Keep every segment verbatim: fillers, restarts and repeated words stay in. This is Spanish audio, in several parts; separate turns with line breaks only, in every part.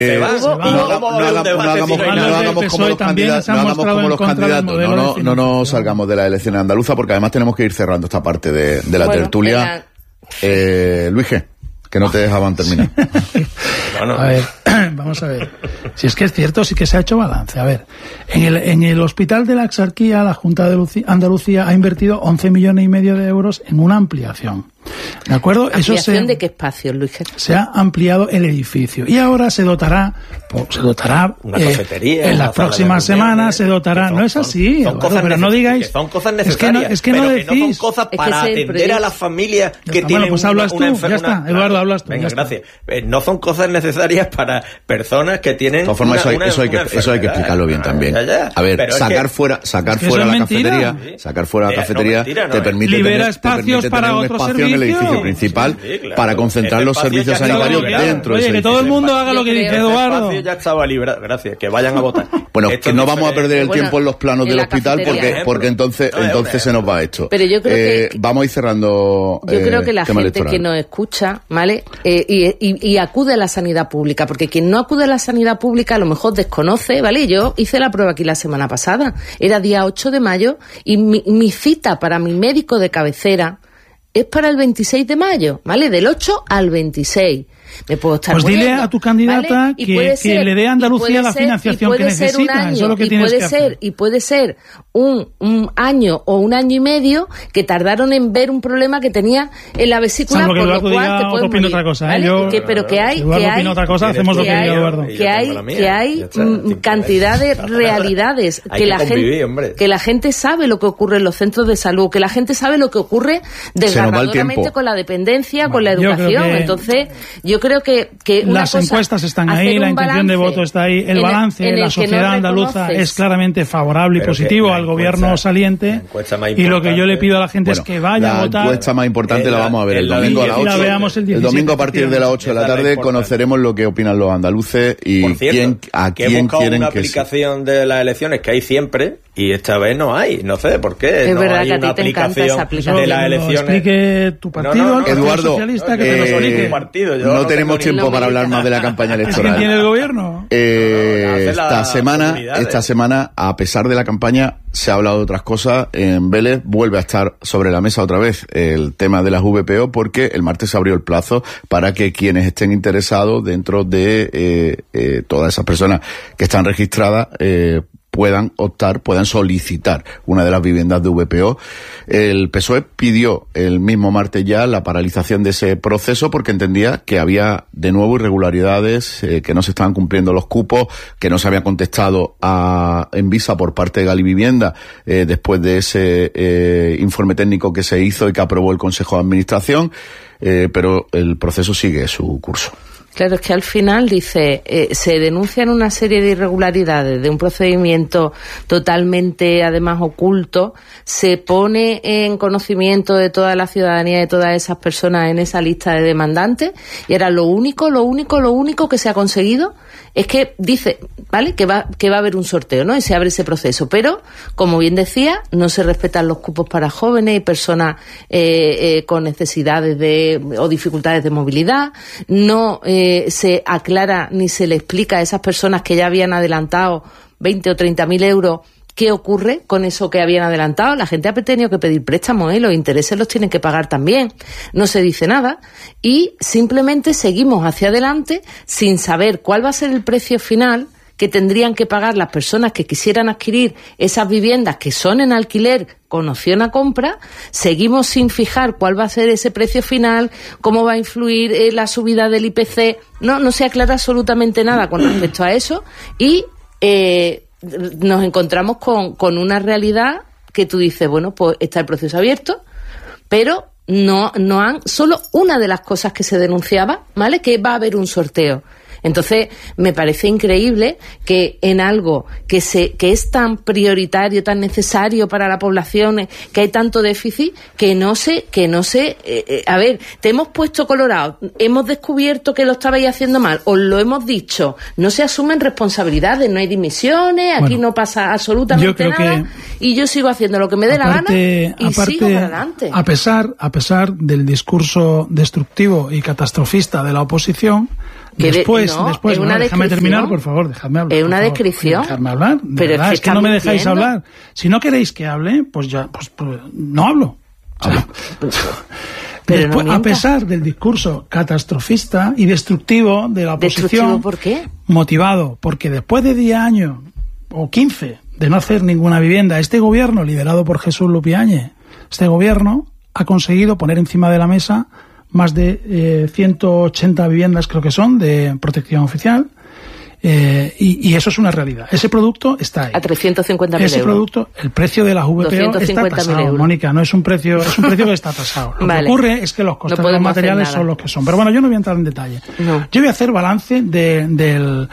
Se va, se va. No, no, no, hagamos, no hagamos, no hagamos como los candidatos, no hagamos como los candidatos, no, no, no nos salgamos de las elecciones andaluzas, porque además tenemos que ir cerrando esta parte de, de la bueno, tertulia. La... Eh, Luis G, que no te dejaban terminar.
Bueno. A ver, vamos a ver. Si es que es cierto, sí que se ha hecho balance. A ver, en el, en el Hospital de la Exarquía, la Junta de Andalucía ha invertido once millones y medio de euros en una ampliación. ¿De acuerdo?
¿Ampliación
Eso se,
de qué espacio, Luis?
Se ha ampliado el edificio y ahora se dotará, pues, se dotará
una eh, cafetería,
en las próximas semanas se dotará. Son, no es así,
son, son
Eduardo, pero no digáis.
Que son cosas necesarias.
Es que no, es que no
pero
decís.
Que no son cosas para es que atender a las familias que
está,
tienen.
Bueno, pues hablas
una,
tú,
una
ya está.
Una,
Eduardo, hablas tú.
Venga, gracias. Eh, no son cosas necesarias para personas que tienen. De todas formas,
eso, eso, hay que, eso hay que explicarlo bien también. Ya, ya. A ver, pero sacar es que, fuera, sacar es que fuera la mentira. cafetería, sí. sacar fuera la cafetería, no, mentira, no, te permite
libera
tener,
espacios
te permite
para
tener un
otros
espacio
servicios.
en el edificio principal
Sí, claro.
para concentrar los servicios sanitarios dentro
de ese edificio. Oye, que todo el mundo haga lo que dice Eduardo.
Ya estaba libre, gracias, que vayan a votar.
Bueno, que no vamos a perder el tiempo en los planos del hospital porque porque entonces entonces se nos va esto.
Pero yo creo que
vamos a ir cerrando.
Yo creo que la gente que nos escucha, ¿vale? Y acude a la sanidad pública, porque quien no acude a la sanidad pública a lo mejor desconoce, ¿vale? Yo hice la prueba aquí la semana pasada, era día ocho de mayo y mi, mi cita para mi médico de cabecera es para el veintiséis de mayo, ¿vale? Del ocho al veintiséis. Me puedo estar
pues
muriendo,
dile a tu candidata
¿vale?
que, ser, que le dé a Andalucía la financiación que necesita. Año, Eso es lo que tienes
puede
que
ser,
hacer.
Y puede ser un, un año o un año y medio que tardaron en ver un problema que tenía en la vesícula,
por
lo cual te puedes morir.
Otra cosa, ¿eh?
¿Vale?
Yo,
que, pero que hay,
Eduardo
que hay,
opina otra cosa, hacemos lo que diga Eduardo.
Que hay, que hay cantidad de realidades que, que la
convivir,
gente,
hombre.
que la gente sabe lo que ocurre en los centros de salud, que la gente sabe lo que ocurre desgarradoramente con la dependencia, bueno, con la educación. Que... Entonces, yo creo que, que una
las
cosa,
encuestas están ahí, la intención de voto está ahí, el balance en la sociedad no andaluza es claramente favorable y positivo al gobierno saliente, y lo que yo le pido a la gente bueno, es que vaya a votar.
La encuesta más importante la, la vamos a ver el, el domingo a las ocho.
Veamos el,
el domingo a partir de las ocho de la tarde conoceremos lo que opinan los andaluces y
Por cierto,
quién, a
que
quién
he
quieren
una
que
aplicación de las elecciones que hay siempre y esta vez no hay, no sé por qué.
Es
no
verdad
hay
que a
una
ti te encanta esa aplicación
de las elecciones.
Explique tu partido,
no, no, no,
el
Eduardo,
Socialista, que
eh,
te lo explique.
Partido,
no, no tenemos tiempo
no
para hablar más de la campaña electoral.
¿Quién tiene el gobierno?
Eh, no, no, esta semana, esta semana, a pesar de la campaña, se ha hablado de otras cosas. En Vélez vuelve a estar sobre la mesa otra vez el tema de las V P O, porque el martes se abrió el plazo para que quienes estén interesados dentro de eh, eh, todas esas personas que están registradas eh, puedan optar, puedan solicitar una de las viviendas de V P O. El P S O E pidió el mismo martes ya la paralización de ese proceso porque entendía que había de nuevo irregularidades, eh, que no se estaban cumpliendo los cupos, que no se había contestado a Envisa por parte de Gali Vivienda eh, después de ese eh, informe técnico que se hizo y que aprobó el Consejo de Administración, eh, pero el proceso sigue su curso.
Claro, es que al final dice, eh, se denuncian una serie de irregularidades de un procedimiento totalmente, además, oculto, se pone en conocimiento de toda la ciudadanía, de todas esas personas en esa lista de demandantes, y ahora lo único, lo único, lo único que se ha conseguido es que dice, ¿vale?, que va, que va a haber un sorteo, ¿no?, y se abre ese proceso, pero, como bien decía, no se respetan los cupos para jóvenes y personas eh, eh, con necesidades de, o dificultades de movilidad, no eh, se aclara ni se le explica a esas personas que ya habían adelantado veinte o treinta mil euros qué ocurre con eso que habían adelantado. La gente ha tenido que pedir préstamos, ¿eh? Los intereses los tienen que pagar también. No se dice nada y simplemente seguimos hacia adelante sin saber cuál va a ser el precio final que tendrían que pagar las personas que quisieran adquirir esas viviendas que son en alquiler con opción a compra. Seguimos sin fijar cuál va a ser ese precio final, cómo va a influir eh, la subida del I P C. No, no se aclara absolutamente nada con respecto a eso y eh, nos encontramos con, con una realidad que tú dices, bueno, pues está el proceso abierto, pero no, no han, solo una de las cosas que se denunciaba, ¿vale?, que va a haber un sorteo. Entonces, me parece increíble que en algo que se que es tan prioritario, tan necesario para la población, que hay tanto déficit, que no se, que no se, eh, eh, a ver, te hemos puesto colorado, hemos descubierto que lo estabais haciendo mal, os lo hemos dicho, no se asumen responsabilidades, no hay dimisiones, aquí bueno, no pasa absolutamente nada, y yo sigo haciendo lo que me dé aparte, la gana y aparte, sigo para adelante.
A pesar, a pesar del discurso destructivo y catastrofista de la oposición, Después,
no,
después,
una
no, déjame terminar, por favor, déjame hablar.
Es una
favor,
descripción.
Dejarme hablar. De
pero
verdad,
es que,
es que no me dejáis
mintiendo.
hablar. Si no queréis que hable, pues ya, pues, pues no hablo. O sea,
pero
después,
no
a pesar del discurso catastrofista y destructivo de la oposición.
¿Destructivo por qué?
Motivado, porque después de diez años o quince de no hacer ninguna vivienda, este gobierno, liderado por Jesús Lupiáñez, este gobierno ha conseguido poner encima de la mesa más de eh, ciento ochenta viviendas, creo que son, de protección oficial, eh, y, y eso es una realidad. Ese producto está ahí.
A trescientos cincuenta mil euros.
Ese producto, el precio de las V P O está tasado, Mónica, no es un precio, es un precio que está tasado. Lo vale. que ocurre es que los costes no de los materiales son los que son. Pero bueno, yo no voy a entrar en detalle.
No.
Yo voy a hacer balance de, del,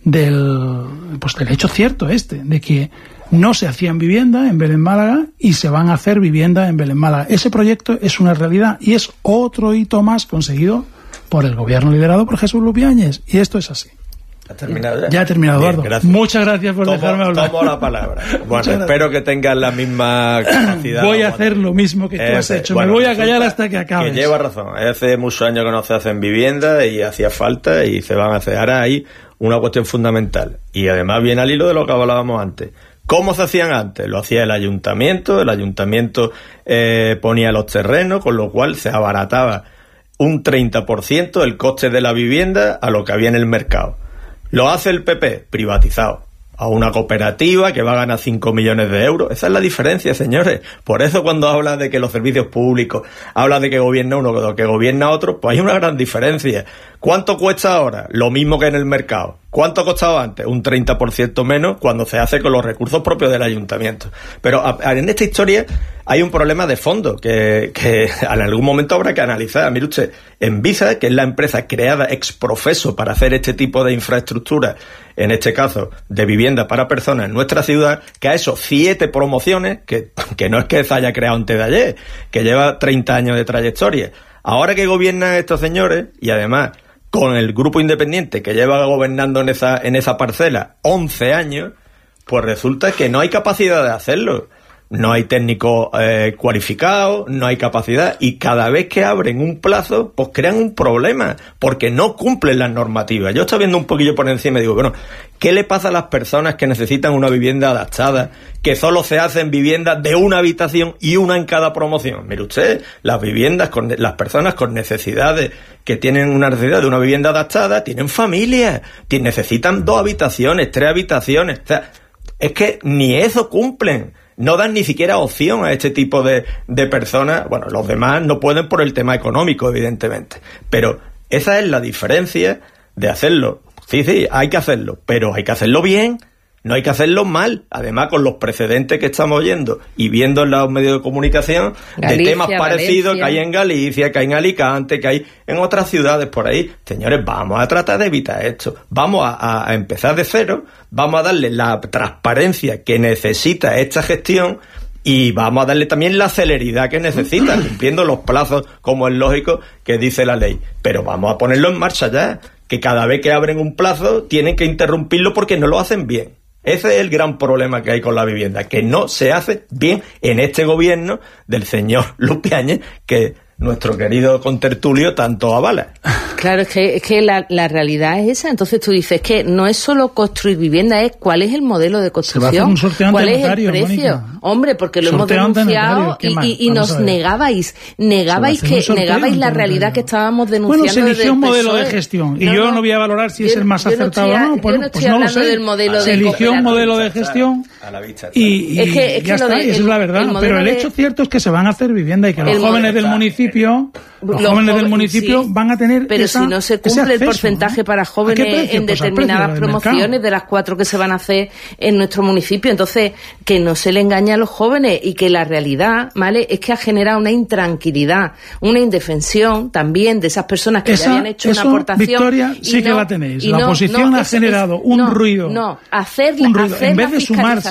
del, pues del hecho cierto este, de que no se hacían vivienda en Belén Málaga y se van a hacer vivienda en Belén Málaga. Ese proyecto es una realidad y es otro hito más conseguido por el gobierno liderado por Jesús Lupiáñez. Y esto es así.
¿Has terminado ya?
Ya he terminado, Eduardo.
Bien,
muchas gracias por
tomo,
dejarme hablar.
Tomo la palabra. Bueno, espero que tengas la misma capacidad.
Voy a hacer lo mismo que tú has hecho. Bueno, me voy a callar hasta que acabes.
Que lleva razón. Hace muchos años que no se hacen viviendas y hacía falta y se van a hacer. Ahora hay una cuestión fundamental. Y además viene al hilo de lo que hablábamos antes. ¿Cómo se hacían antes? Lo hacía el ayuntamiento, el ayuntamiento eh, ponía los terrenos, con lo cual se abarataba un treinta por ciento el coste de la vivienda a lo que había en el mercado. Lo hace el P P, privatizado, a una cooperativa que va a ganar cinco millones de euros. Esa es la diferencia, señores. Por eso cuando habla de que los servicios públicos, habla de que gobierna uno o que gobierna otro, pues hay una gran diferencia. ¿Cuánto cuesta ahora? Lo mismo que en el mercado. ¿Cuánto costaba antes? Un treinta por ciento menos cuando se hace con los recursos propios del ayuntamiento. Pero a, a, en esta historia hay un problema de fondo que, que en algún momento habrá que analizar. Mire usted, Envisa, que es la empresa creada ex profeso para hacer este tipo de infraestructura, en este caso de vivienda para personas en nuestra ciudad, que ha hecho siete promociones, que, que no es que se haya creado antes de ayer, que lleva treinta años de trayectoria. Ahora que gobiernan estos señores, y además con el grupo independiente que lleva gobernando en esa, en esa parcela once años, pues resulta que no hay capacidad de hacerlo. No hay técnicos eh, cualificados, no hay capacidad, y cada vez que abren un plazo, pues crean un problema, porque no cumplen las normativas. Yo estoy viendo un poquillo por encima y digo, bueno, ¿qué le pasa a las personas que necesitan una vivienda adaptada, que solo se hacen viviendas de una habitación y una en cada promoción? Mire usted, las viviendas, con las personas con necesidades, que tienen una necesidad de una vivienda adaptada, tienen familias, necesitan dos habitaciones, tres habitaciones. O sea, es que ni eso cumplen. No dan ni siquiera opción a este tipo de, de personas. Bueno, los demás no pueden por el tema económico, evidentemente. Pero esa es la diferencia de hacerlo. Sí, sí, hay que hacerlo, pero hay que hacerlo bien, no hay que hacerlo mal. Además, con los precedentes que estamos oyendo y viendo en los medios de comunicación, Galicia, de temas parecidos Valencia, que hay en Galicia, que hay en Alicante, que hay en otras ciudades por ahí. Señores, vamos a tratar de evitar esto. Vamos a, a empezar de cero, vamos a darle la transparencia que necesita esta gestión y vamos a darle también la celeridad que necesita, cumpliendo los plazos como es lógico que dice la ley. Pero vamos a ponerlo en marcha ya, que cada vez que abren un plazo tienen que interrumpirlo porque no lo hacen bien. Ese es el gran problema que hay con la vivienda, que no se hace bien en este gobierno del señor Lupiáñez, que nuestro querido contertulio tanto avala.
Claro, es que, es que la, la realidad es esa. Entonces tú dices que no es solo construir vivienda, es cuál es el modelo de construcción, cuál es el precio. Mónica. Hombre, porque lo sorteo hemos denunciado y, y, y nos negabais, negabais que negabais la realidad que estábamos denunciando.
Bueno, se eligió un modelo de gestión y no, yo no voy a valorar si yo, es el más acertado o no.
Pues, yo no estoy pues
no
hablando
lo sé.
del modelo
se
de
eligió un modelo de gestión
a la vista,
y, y es que, es ya que está, de, y esa es la verdad. El Pero el de... hecho cierto es que se van a hacer vivienda y que los jóvenes del municipio Los, los jóvenes del municipio sí, van a tener
pero
esa,
si no se cumple acceso, el porcentaje, ¿no?, para jóvenes precio? en pues determinadas promociones de las cuatro que se van a hacer en nuestro municipio. Entonces, que no se le engañe a los jóvenes y que la realidad, ¿vale?, es que ha generado una intranquilidad, una indefensión también de esas personas que
esa,
ya habían hecho
eso,
una aportación.
Victoria, sí
y
que
no,
la tenéis.
Y
la
no,
oposición
no,
ha
es,
generado
es,
un
no,
ruido.
No, hacer,
un ruido.
hacer
en vez
la
de sumarse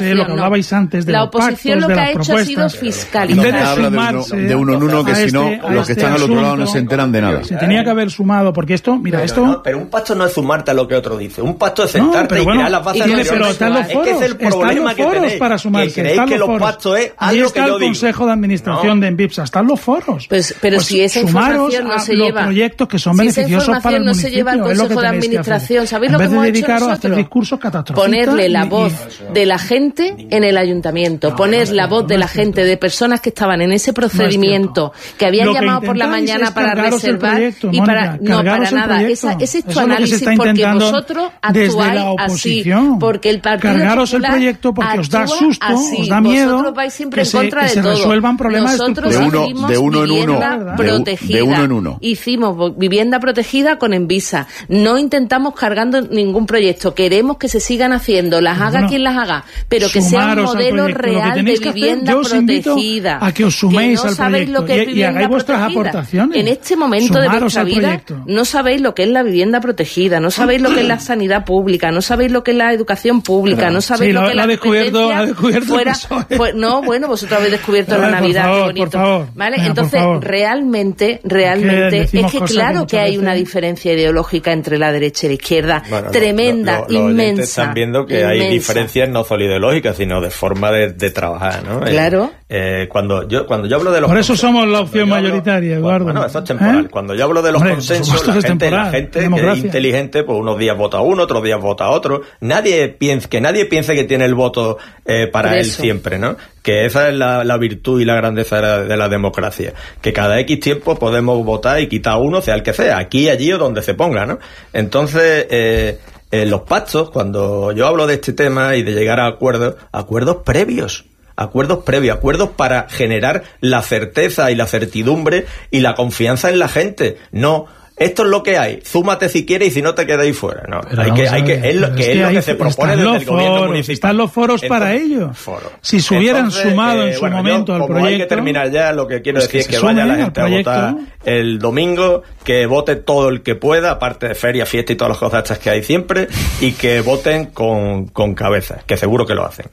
de lo que hablabais antes de
la
los
oposición
pactos,
lo que
de
ha
las
hecho ha sido fiscalizar.
En vez de
habla
sumarse
de uno, de uno en uno, que si no,
este,
los que
este
están al otro lado no
asunto,
se enteran de nada.
Se tenía que haber sumado, porque esto, mira,
pero,
esto...
No, pero un pacto no es sumarte a lo que otro dice. Un pacto es sentarte
no,
y
bueno,
crear las bases
tiene,
de la
pero están los foros,
es que es el problema que tenéis,
para sumarse,
que creéis que los
foros.
pactos es
Ahí
algo
está
que yo
el
digo.
Consejo de Administración
no.
de Envipsa, están los foros.
Pues, pero
pues
si esa información no se
los
lleva...
proyectos que son
si
beneficiosos para el
no
municipio,
se lleva al Consejo de Administración, ¿sabéis lo que hemos hecho
dedicaros
nosotros?
A hacer discursos catastrofistas
ponerle la
y,
voz
y...
de la gente en el ayuntamiento, no, poner no la voz no de la gente, de personas que estaban en ese procedimiento, no que habían que llamado por la mañana para reservar
proyecto,
y para
Mónica,
no para nada. Esa, ese es tu análisis porque vosotros actuáis así, porque el Partido
cargaros
Popular
el proyecto porque os da susto,
así.
os da miedo.
Vosotros vais siempre
que
en contra
se, que
de
se
todo.
resuelvan problemas
Nosotros
de uno,
hicimos
de uno en uno,
vivienda
de,
protegida.
de uno en uno.
Hicimos vivienda protegida con Envisa. No intentamos cargando ningún proyecto. Queremos que se sigan haciendo, las haga
bueno,
quien las haga, pero que sea un modelo real de vivienda protegida.
A que os suméis
que no
al
sabéis
proyecto
lo que es
y, y hagáis vuestras
protegida.
Aportaciones.
En este momento
Sumaros
de vuestra vida
proyecto.
no sabéis lo que es la vivienda protegida, no sabéis lo que es la sanidad pública, no sabéis lo que es la educación pública, claro. no sabéis
sí,
lo,
lo
que es
la
la
descubierto, ha descubierto
fuera, pues, no, bueno, vosotros habéis descubierto en la Navidad,
favor,
qué bonito.
Por favor,
¿vale?
venga,
Entonces, realmente, realmente, es que claro que, que hay veces... una diferencia ideológica entre la derecha y la izquierda, bueno, tremenda,
lo, lo, lo
inmensa.
Están viendo que
inmensa.
hay diferencias no solo ideológicas, sino de forma de, de trabajar, ¿no?
Claro.
Eh, eh, cuando yo cuando yo hablo de los
por eso somos la opción mayoritaria,
hablo,
Eduardo.
Bueno, eso es temporal. ¿Eh? Cuando yo hablo de los Hombre, consensos, la gente, temporal, la gente que es inteligente, pues unos días vota uno, otros días vota otro. Nadie piensa, que nadie piense que tiene el voto eh, para él siempre, ¿no? Que esa es la, la virtud y la grandeza de la, de la democracia. Que cada X tiempo podemos votar y quitar uno, sea el que sea, aquí, allí o donde se ponga, ¿no? Entonces, eh, eh, los pactos, cuando yo hablo de este tema y de llegar a acuerdos, acuerdos previos. Acuerdos previos, acuerdos para generar la certeza y la certidumbre y la confianza en la gente. No, esto es lo que hay, súmate si quieres y si no te quedáis fuera. No,
pero
hay que, hay
ver,
que, es lo que, es, es que lo que se propone desde el gobierno
foros,
municipal.
Están los foros
Entonces,
para ello.
Foro.
Si se hubieran
Entonces,
sumado eh, en su
bueno,
momento
yo,
al
como
proyecto...
hay que terminar ya, lo que quiero
pues
decir
que
es que vaya la gente a
proyecto.
votar el domingo, que vote todo el que pueda, aparte de feria, fiesta y todas las cosas estas que hay siempre, y que voten con, con cabeza, que seguro que lo hacen.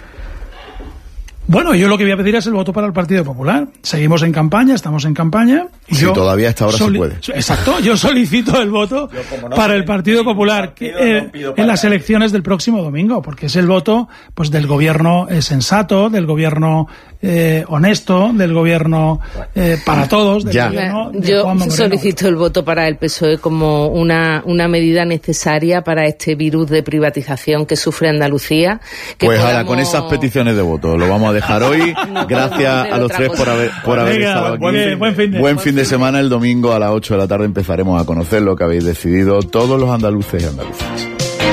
Bueno, yo lo que voy a pedir es el voto para el Partido Popular. Seguimos en campaña, estamos en campaña. Y
sí,
yo
todavía hasta ahora se puede.
Exacto, yo solicito el voto no para el Partido Popular partido, eh, no en las elecciones del próximo domingo, porque es el voto pues del gobierno eh, sensato, del gobierno eh, honesto, del gobierno eh, para todos. Del
ya.
Gobierno de
yo solicito el voto para el P S O E como una, una medida necesaria para este virus de privatización que sufre Andalucía. Que
pues
podamos...
ahora, con esas peticiones de voto, lo vamos a dejar hoy. Gracias a los tres cosa. por haber, por haber
Venga,
estado aquí.
Buen, buen fin de,
buen fin de semana. El domingo a las ocho de la tarde empezaremos a conocer lo que habéis decidido todos los andaluces y andaluzas.